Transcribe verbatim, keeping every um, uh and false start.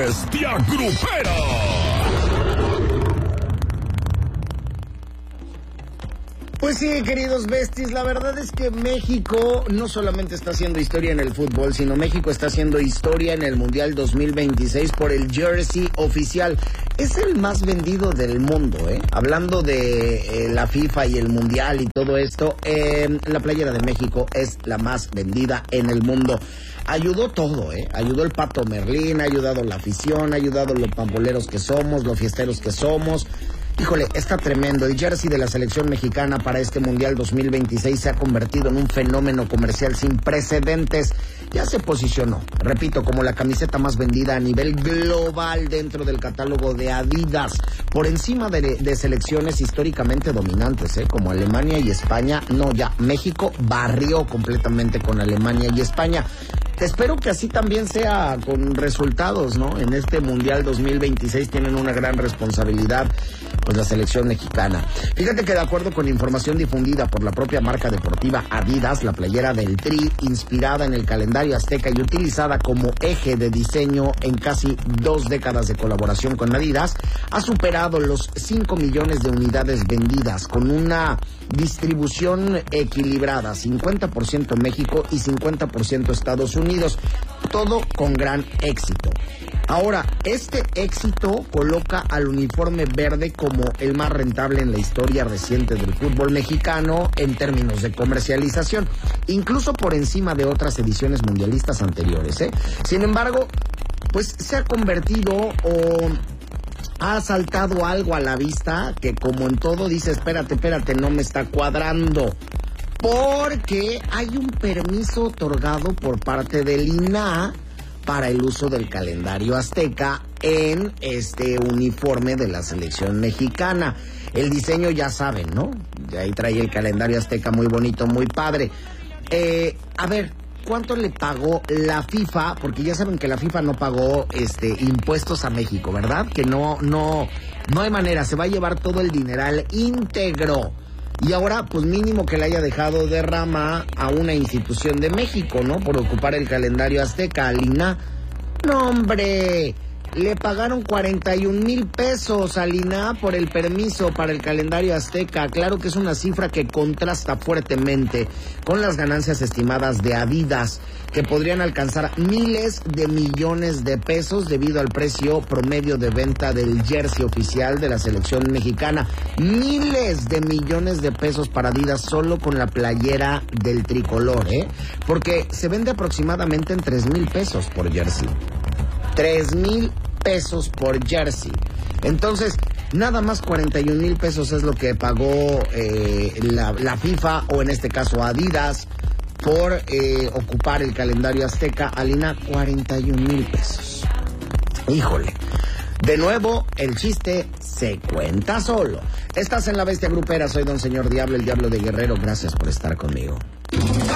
Bestia Grupera. Pues sí, queridos besties, la verdad es que México no solamente está haciendo historia en el fútbol, sino México está haciendo historia en el Mundial dos mil veintiséis por el jersey oficial. Es el más vendido del mundo, ¿eh? Hablando de eh, la FIFA y el Mundial y todo esto, eh, la playera de México es la más vendida en el mundo. Ayudó todo, ¿eh? Ayudó el Pato Merlín, ha ayudado la afición, ha ayudado los pamboleros que somos, los fiesteros que somos. Híjole, está tremendo. El jersey de la selección mexicana para este Mundial dos mil veintiséis se ha convertido en un fenómeno comercial sin precedentes. Ya se posicionó, repito, como la camiseta más vendida a nivel global dentro del catálogo de Adidas, por encima de, de selecciones históricamente dominantes, ¿eh? Como Alemania y España. No, ya, México barrió completamente con Alemania y España. Espero que así también sea con resultados, ¿no? En este Mundial dos mil veintiséis tienen una gran responsabilidad, pues la selección mexicana. Fíjate que de acuerdo con información difundida por la propia marca deportiva Adidas, la playera del Tri, inspirada en el calendario azteca y utilizada como eje de diseño en casi dos décadas de colaboración con Adidas, ha superado los cinco millones de unidades vendidas, con una distribución equilibrada, cincuenta por ciento México y cincuenta por ciento Estados Unidos, todo con gran éxito. Ahora, este éxito coloca al uniforme verde como el más rentable en la historia reciente del fútbol mexicano en términos de comercialización, incluso por encima de otras ediciones mundialistas anteriores, ¿eh? Sin embargo, pues se ha convertido o ha saltado algo a la vista que, como en todo, dice, espérate, espérate, no me está cuadrando. Porque hay un permiso otorgado por parte del I N A H para el uso del calendario azteca en este uniforme de la selección mexicana. El diseño ya saben, ¿no? De ahí trae el calendario azteca muy bonito, muy padre. Eh, a ver, ¿cuánto le pagó la FIFA? Porque ya saben que la FIFA no pagó este impuestos a México, ¿verdad? Que no, no, no hay manera, se va a llevar todo el dineral íntegro. Y ahora, pues mínimo que le haya dejado de rama a una institución de México, ¿no? Por ocupar el calendario azteca, al I N A H. ¡No, hombre! Le pagaron cuarenta y un mil pesos al I N A H por el permiso para el calendario azteca. Claro que es una cifra que contrasta fuertemente con las ganancias estimadas de Adidas, que podrían alcanzar miles de millones de pesos debido al precio promedio de venta del jersey oficial de la selección mexicana. Miles de millones de pesos para Adidas solo con la playera del tricolor, ¿eh? Porque se vende aproximadamente en tres mil pesos por jersey. Tres mil pesos por jersey. Entonces, nada más cuarenta y un mil pesos es lo que pagó eh, la, la FIFA, o en este caso Adidas, por eh, ocupar el calendario azteca. Alina, cuarenta y un mil pesos. Híjole. De nuevo, el chiste se cuenta solo. Estás en La Bestia Grupera, soy Don Señor Diablo, el Diablo de Guerrero. Gracias por estar conmigo.